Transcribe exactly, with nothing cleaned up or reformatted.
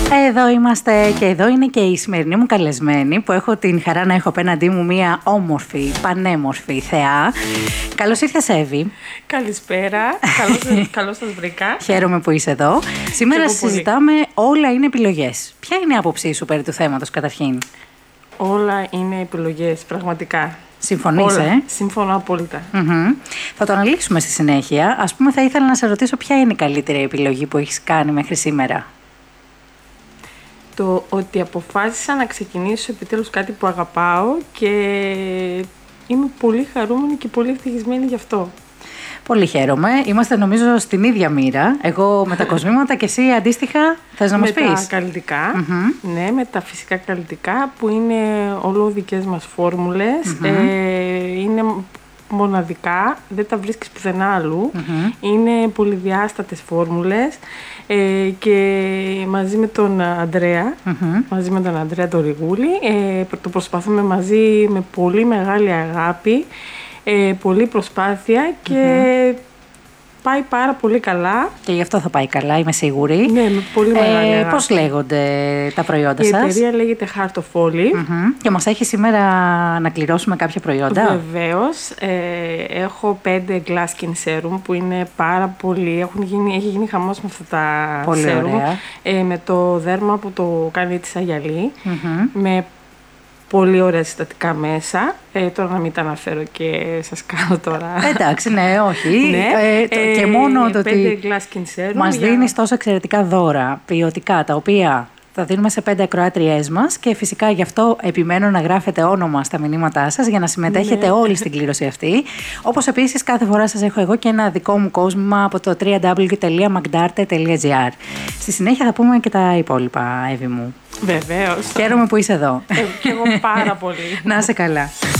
Εδώ είμαστε και εδώ είναι και η σημερινή μου καλεσμένη που έχω την χαρά να έχω απέναντί μου μία όμορφη, πανέμορφη θεά. Καλώς ήρθες, Εύη. Καλησπέρα, καλώς, καλώς σας βρήκα. Χαίρομαι που είσαι εδώ. Σήμερα συζητάμε όλα είναι επιλογές. Ποια είναι η άποψή σου περί του θέματος καταρχήν? Όλα είναι επιλογές, πραγματικά. Συμφωνείς, Όλα. ε? Συμφωνώ απόλυτα. Mm-hmm. Θα το αναλύσουμε στη συνέχεια. Ας πούμε, θα ήθελα να σε ρωτήσω ποια είναι η καλύτερη επιλογή που έχεις κάνει μέχρι σήμερα. Το ότι αποφάσισα να ξεκινήσω επιτέλους κάτι που αγαπάω και είμαι πολύ χαρούμενη και πολύ ευτυχισμένη γι' αυτό. Πολύ χαίρομαι. Είμαστε νομίζω στην ίδια μοίρα. Εγώ με τα κοσμήματα και εσύ αντίστοιχα θες να μας πεις? Με τα καλλιτικά, mm-hmm. ναι, με τα φυσικά καλλιτικά που είναι όλο δικές μας φόρμουλες. Mm-hmm. Ε, είναι μοναδικά, δεν τα βρίσκεις πουθενά αλλού. Mm-hmm. Είναι πολυδιάστατες φόρμουλες ε, και μαζί με τον Ανδρέα, mm-hmm. μαζί με τον Ανδρέα τον Ριγούλη, ε, το προσπαθούμε μαζί με πολύ μεγάλη αγάπη, ε, πολύ προσπάθεια και mm-hmm. πάει πάρα πολύ καλά. Και γι' αυτό θα πάει καλά, είμαι σίγουρη. Ναι, με πολύ μεγάλη ε, αγάπη. Πώς λέγονται τα προϊόντα η σας? Η εταιρεία λέγεται Heart of Folly. Mm-hmm. Και μας έχει σήμερα να κληρώσουμε κάποια προϊόντα. Βεβαίως. Ε, έχω πέντε Glass Skin Serum που είναι πάρα πολύ... Έχουν γίνει, έχει γίνει χαμός με αυτά τα πολύ serum. Ωραία. Ε, με το δέρμα που το κάνει έτσι σαν γυαλί. Mm-hmm. Με πολύ ωραία συστατικά μέσα. Ε, τώρα να μην τα αναφέρω και σας κάνω τώρα. Εντάξει, ναι, όχι. ναι. Ε, το, ε, και μόνο το ότι Glass Skin Serum μας για... δίνεις τόσο εξαιρετικά δώρα ποιοτικά, τα οποία θα δίνουμε σε πέντε ακροάτριές μας και φυσικά γι' αυτό επιμένω να γράφετε όνομα στα μηνύματά σας για να συμμετέχετε ναι. όλοι στην κλήρωση αυτή. Όπως επίσης κάθε φορά σας έχω εγώ και ένα δικό μου κόσμημα από το double-u double-u double-u τελεία magdarte τελεία gr. Στη συνέχεια θα πούμε και τα υπόλοιπα, Εύη μου. Βεβαίως. Χαίρομαι που είσαι εδώ. Ε, και εγώ πάρα πολύ. Να είσαι καλά.